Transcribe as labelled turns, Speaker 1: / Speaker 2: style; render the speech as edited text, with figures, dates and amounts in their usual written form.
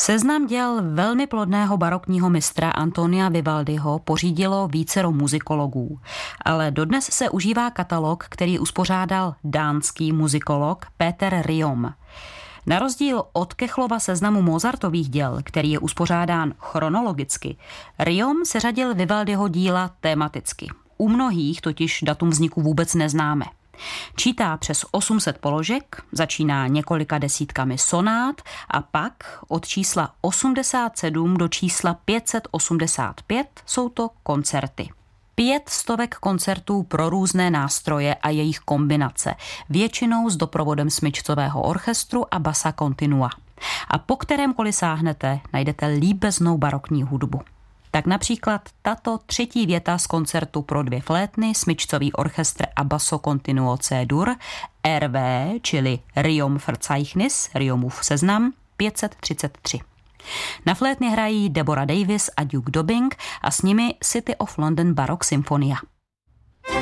Speaker 1: Seznam děl velmi plodného barokního mistra Antonia Vivaldiho pořídilo vícero muzikologů, ale dodnes se užívá katalog, který uspořádal dánský muzikolog Peter Riom. Na rozdíl od Kechlova seznamu Mozartových děl, který je uspořádán chronologicky, Riom seřadil Vivaldiho díla tematicky. U mnohých totiž datum vzniku vůbec neznáme. Čítá přes 800 položek, začíná několika desítkami sonát a pak od čísla 87 do čísla 585 jsou to koncerty. 500 koncertů pro různé nástroje a jejich kombinace, většinou s doprovodem smyčcového orchestru a bassa continua. A po kterémkoliv sáhnete, najdete líbeznou barokní hudbu. Tak například tato třetí věta z koncertu pro 2 flétny, smyčcový orchestr a basso continuo C-dur, RV, čili Riom Verzeichnis, Riomův seznam, 533. Na flétny hrají Deborah Davis a Duke Dobbing a s nimi City of London Baroque Symphonia.